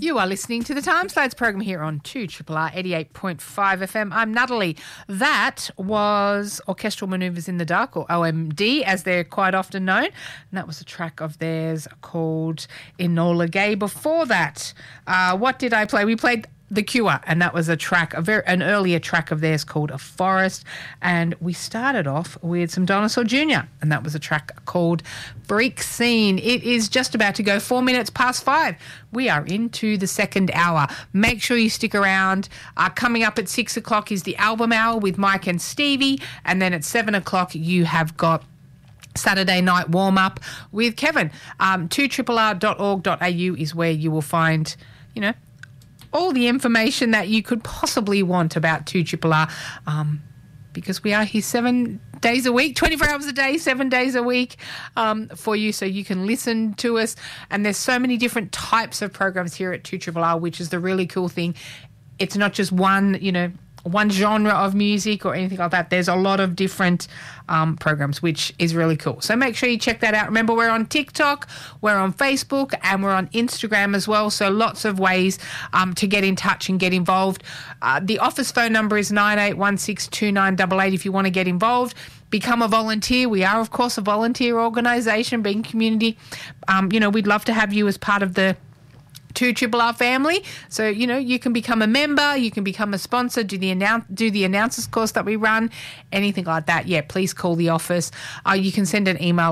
You are listening to the Time Slides program here on 2RRR 88.5 FM. I'm Natalie. That was Orchestral Manoeuvres in the Dark, or OMD, as they're quite often known. And that was a track of theirs called Enola Gay. Before that, what did I play? We played The Cure, and that was a track, an earlier track of theirs called A Forest. And we started off with some Dinosaur Jr., and that was a track called Freak Scene. It is just about to go 4 minutes past 5. We are into the second hour. Make sure you stick around. Coming up at 6 o'clock is the album hour with Mike and Stevie, and then at 7 o'clock you have got Saturday night warm-up with Kevin. 2RRR.org.au is where you will find, all the information that you could possibly want about 2RRR, because we are here 7 days a week, 24 hours a day, 7 days a week for you, so you can listen to us. And there's so many different types of programs here at 2RRR, which is the really cool thing. It's not just one genre of music or anything like that. There's a lot of different programs, which is really cool. So make sure you check that out. Remember, we're on TikTok, we're on Facebook, and we're on Instagram as well. So lots of ways to get in touch and get involved. The office phone number is 98162988 if you want to get involved. Become a volunteer. We are, of course, a volunteer organisation, being community. We'd love to have you as part of the 2RRR family. So, you can become a member, you can become a sponsor, do the announcers course that we run, anything like that. Yeah, please call the office. You can send an email,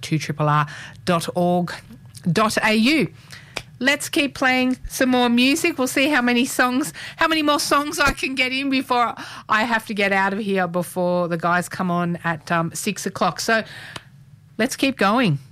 office@2RRR.org.au. Let's keep playing some more music. We'll see how many more songs I can get in before I have to get out of here before the guys come on at 6 o'clock. So let's keep going.